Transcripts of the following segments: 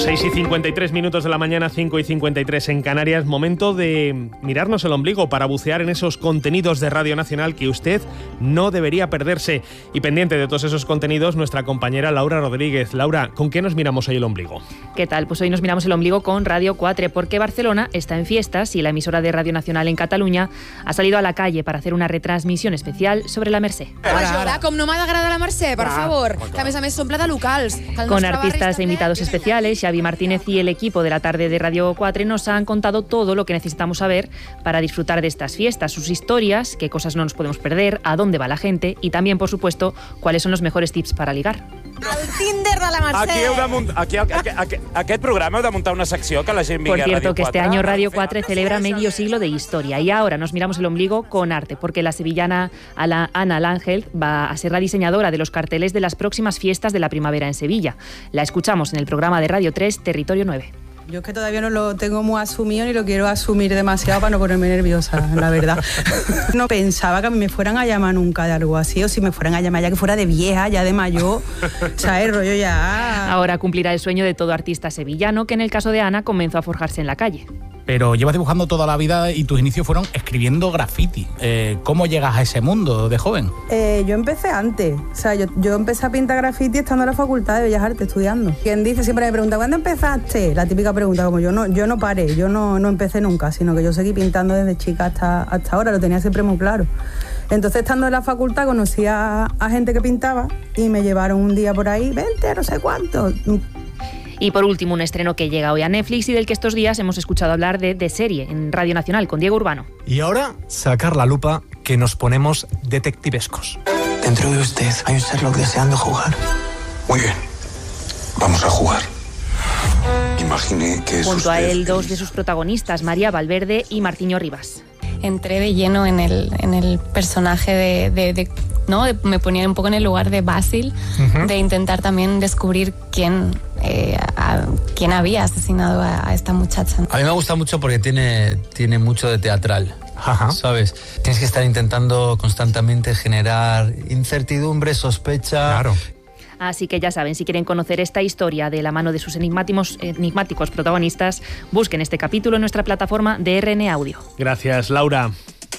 6:53 de la mañana, 5:53 en Canarias. Momento de mirarnos el ombligo para bucear en esos contenidos de Radio Nacional que usted no debería perderse. Y pendiente de todos esos contenidos, nuestra compañera Laura Rodríguez. Laura, ¿con qué nos miramos hoy el ombligo? ¿Qué tal? Pues hoy nos miramos el ombligo con Radio 4, porque Barcelona está en fiestas y la emisora de Radio Nacional en Cataluña ha salido a la calle para hacer una retransmissió especial sobre la Mercè. Ara, com no m'ha d'agradar la Mercè, per favor, que a més són ple de locals. Con artistas e invitados especiales, Xavi Martínez y el equipo de la tarde de Radio 4 nos han contado todo lo que necesitamos saber para disfrutar de estas fiestas, sus historias, qué cosas no nos podemos perder, a dónde va la gente y también, por supuesto, cuáles son los mejores tips para ligar. El Tinder de la Mercè. Aquest programa heu de muntar una secció que la gent vingui a Radio 4. Por cierto, que este año Radio 4 celebra medio siglo de historia y ahora nos miramos el ombligo con arte, porque la sevillana Ana L'Ángel va a ser la diseñadora de los carteles de las próximas fiestas de la primavera en Sevilla. La escuchamos en el programa de Radio 3, Territorio 9. Yo es que todavía no lo tengo muy asumido ni lo quiero asumir demasiado para no ponerme nerviosa, la verdad. No pensaba que me fueran a llamar nunca de algo así, o si me fueran a llamar ya que fuera de vieja, ya de mayor, ¿sabes? Rollo ya. Ahora cumplirá el sueño de todo artista sevillano que en el caso de Ana comenzó a forjarse en la calle. Pero llevas dibujando toda la vida y tus inicios fueron escribiendo graffiti. ¿Cómo llegas a ese mundo de joven? Yo empecé antes. O sea, yo empecé a pintar graffiti estando en la Facultad de Bellas Artes estudiando. Quien dice, siempre me pregunta, ¿cuándo empezaste? La típica pregunta, como yo no paré, yo no empecé nunca, sino que yo seguí pintando desde chica hasta ahora, lo tenía siempre muy claro. Entonces, estando en la facultad, conocí a gente que pintaba y me llevaron un día por ahí, vente, no sé cuánto. Y por último, un estreno que llega hoy a Netflix y del que estos días hemos escuchado hablar de serie en Radio Nacional con Diego Urbano. Y ahora, sacar la lupa, que nos ponemos detectivescos. Dentro de usted hay un Sherlock deseando jugar. Muy bien, vamos a jugar. Imagine que es junto usted a él, dos de sus protagonistas, María Valverde y Martiño Rivas. Entré de lleno en el personaje ¿no? Me ponía un poco en el lugar de Basil, de intentar también descubrir quién había asesinado a esta muchacha. A mí me gusta mucho porque tiene mucho de teatral. Ajá. ¿Sabes? Tienes que estar intentando constantemente generar incertidumbre, sospecha. Claro. Así que ya saben, si quieren conocer esta historia de la mano de sus enigmáticos protagonistas, busquen este capítulo en nuestra plataforma de RN Audio. Gracias, Laura.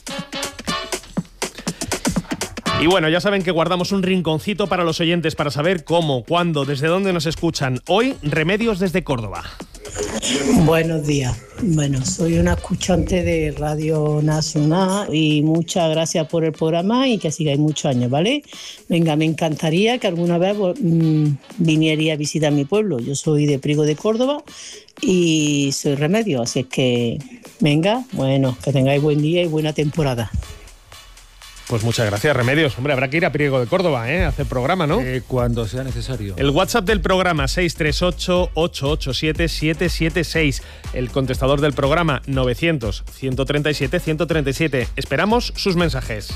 Y bueno, ya saben que guardamos un rinconcito para los oyentes para saber cómo, cuándo, desde dónde nos escuchan. Hoy, Remedios desde Córdoba. Buenos días. Bueno, soy una escuchante de Radio Nacional y muchas gracias por el programa y que sigáis muchos años, ¿vale? Venga, me encantaría que alguna vez viniera a visitar mi pueblo. Yo soy de Priego de Córdoba y soy Remedio, así es que venga, bueno, que tengáis buen día y buena temporada. Pues muchas gracias, Remedios. Hombre, habrá que ir a Priego de Córdoba, a hacer programa, ¿no? Cuando sea necesario. El WhatsApp del programa, 638-887-776. El contestador del programa, 900-137-137. Esperamos sus mensajes.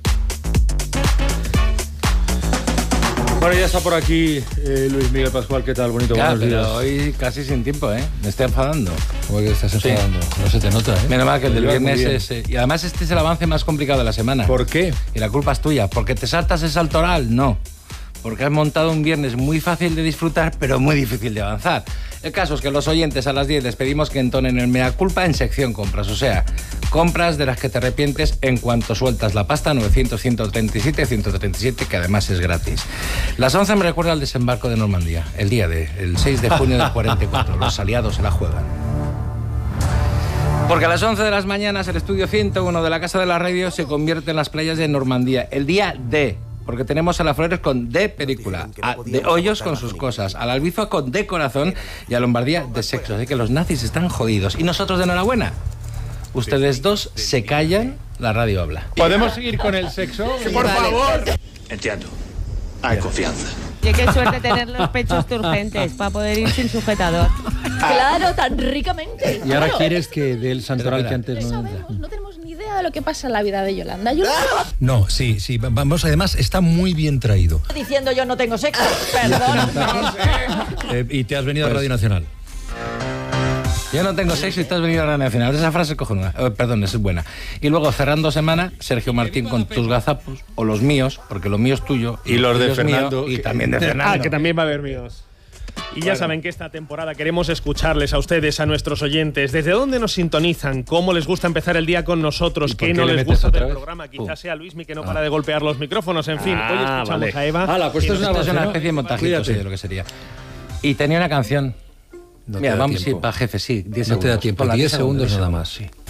Bueno, ya está por aquí Luis Miguel Pascual. ¿Qué tal? Bonito, buenos días. Pero hoy casi sin tiempo, ¿eh? Me estoy enfadando. ¿Cómo que estás enfadando? Sí. No se te nota, ¿eh? Menos mal que el del viernes es... y además este es el avance más complicado de la semana. ¿Por qué? Y la culpa es tuya. ¿Porque te saltas el salto oral? No. Porque has montado un viernes muy fácil de disfrutar, pero muy difícil de avanzar. El caso es que los oyentes a las 10 les pedimos que entonen el mea culpa en sección compras. O sea, compras de las que te arrepientes en cuanto sueltas la pasta, 900-137-137, que además es gratis. Las 11 me recuerda al desembarco de Normandía, el 6 de junio del 44. Los aliados se la juegan. Porque a las 11 de las mañanas el estudio 101 de la Casa de la Radio se convierte en las playas de Normandía. El día D. Porque tenemos a la Flores con D película, a de Hoyos con sus cosas, a la Albizoa con D corazón y a Lombardía de sexo. Así que los nazis están jodidos. Y nosotros de enhorabuena. Ustedes dos se callan, la radio habla. ¿Podemos seguir con el sexo? Sí, por favor. Entiendo. Hay confianza. Y qué suerte tener los pechos turgentes para poder ir sin sujetador. Claro, tan ricamente. Y ahora quieres que dé el santoral que antes no entra. No tenemos ni idea de lo que pasa en la vida de Yolanda. No, sí, vamos, además está muy bien traído. Diciendo yo no tengo sexo, perdón. Y te has venido a Radio Nacional. Yo no tengo sexo y te has venido a Radio Nacional. Esa frase es cojonuda. Perdón, es buena. Y luego, cerrando semana, Sergio Martín con tus gazapos, o los míos, porque lo mío es tuyo. Y los de Fernando. Mío, y también de Fernando. Que también va a haber míos. Y ya saben que esta temporada queremos escucharles a ustedes, a nuestros oyentes. ¿Desde dónde nos sintonizan? ¿Cómo les gusta empezar el día con nosotros? ¿Qué no les gusta del programa? Quizás sea Luismi que no para de golpear los micrófonos. En fin, hoy escuchamos a Eva. Pues esto es una especie de montajito, sí, de lo que sería. Y tenía una canción. No Mira, te da vamos tiempo. para jefe, sí, 10 segundos. No te da tiempo, Ponla, 10 segundos nada segundos, más. sí.